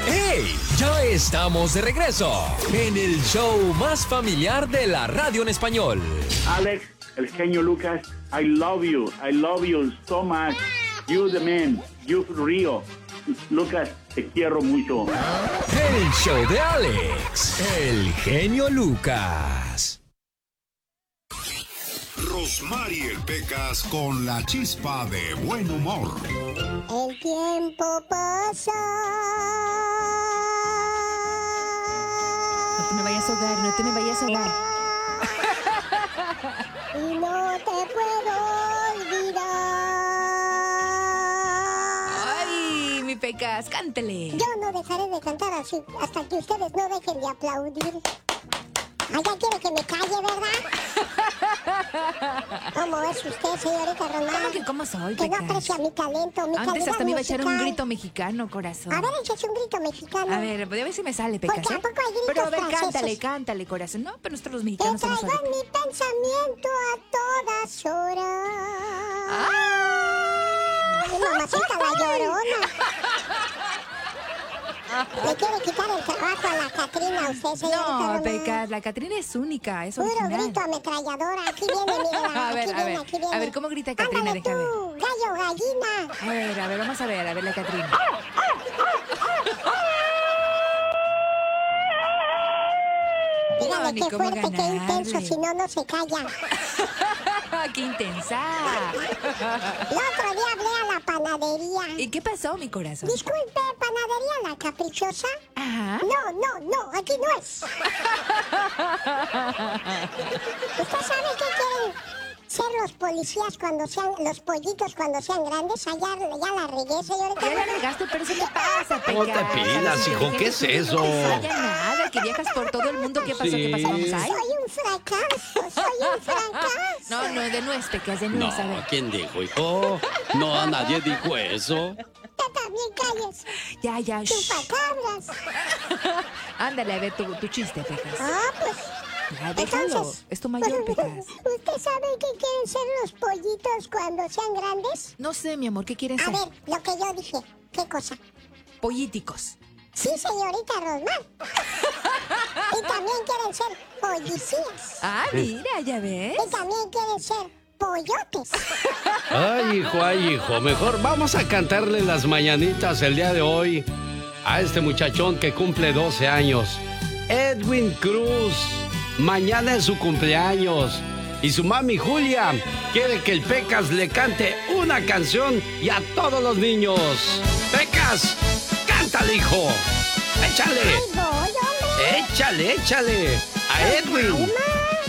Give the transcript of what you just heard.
¡Hey! Ya estamos de regreso en el show más familiar de la radio en español. Alex, el genio Lucas, I love you so much. You the man, you Rio. Lucas, te quiero mucho. El show de Alex, el genio Lucas. Rosmarie Pecas con la chispa de buen humor. El tiempo pasa. No te me vayas a ahogar, no te me vayas a ahogar. Y no te puedo olvidar. Ay, mi Pecas, cántale. Yo no dejaré de cantar así hasta que ustedes no dejen de aplaudir. Allá quiere que me calle, ¿verdad? ¿Cómo es usted, señorita Román? ¿Cómo soy, Que no Pecas? aprecia mi talento, mi Antes calidad hasta me iba a echar un musical. grito mexicano, corazón. A ver, échese un grito mexicano. A ver, voy a ver si me sale, Pecas. Porque ¿a poco hay gritos Pero a ver, franceses? cántale, corazón. No, pero nosotros los Te mexicanos somos traigo en mi pensamiento a todas horas. Ay, mamacita la llorona. Le quiere quitar el trabajo a la Catrina, usted, señorita No, Román. Pecas, la Catrina es única, es Puro original. grito ametralladora. Aquí viene, mira. A ver, Aquí viene. a ver, ¿cómo grita Catrina? Ándale Déjame ver. tú, gallo, gallina. A ver, vamos a ver la Catrina. Dígale ni qué cómo fuerte, qué ganarle. intenso, si no, no se calla. ¡Qué intensa! El otro día hablé a la panadería. ¿Y qué pasó, mi corazón? Disculpe, ¿panadería La Caprichosa? Ajá. No, aquí no es. ¿Usted sabe qué quieren ser los policías cuando sean, los pollitos cuando sean grandes? Ya la regué, señorita. Ya la regaste, pero eso te pasa, Pecas. Ponte pilas, hijo, ¿qué es eso? No te falla nada, que viajas por todo el mundo. ¿Qué pasó? Sí. ¿Qué pasó? ¿Vamos ahí? Soy un fracaso. No, de nuez, Pecas, de No, nuez, a ver. ¿quién dijo, hijo? No, nadie dijo eso. Tú también calles. Ya, shh. Chupacabras. Ándale, a ver tu chiste, Pecas. Ah, pues. Ya, déjalo. Entonces, Es tu mayor, Pecas. ¿Usted sabe qué quieren ser los pollitos cuando sean grandes? No sé, mi amor, ¿qué quieren A ser? ver, lo que yo dije. ¿Qué cosa? Políticos. Sí, señorita Rosmar. Y también quieren ser policías. Ah, mira, ya ves. Y también quieren ser pollotes. Ay, hijo, mejor vamos a cantarle las mañanitas el día de hoy a este muchachón que cumple 12 años. Edwin Cruz. Mañana es su cumpleaños. Y su mami Julia quiere que el Pecas le cante una canción y a todos los niños. ¡Pecas! ¡Cántale, hijo! ¡Échale! Ay, voy, hombre. ¡Échale! A Edwin. Calma.